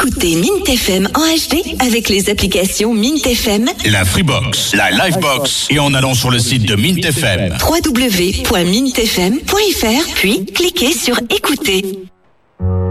Écoutez Mint FM en HD avec les applications Mint FM, la Freebox, la Livebox et en allant sur le site de Mint FM. www.mintfm.fr, puis cliquez sur écouter.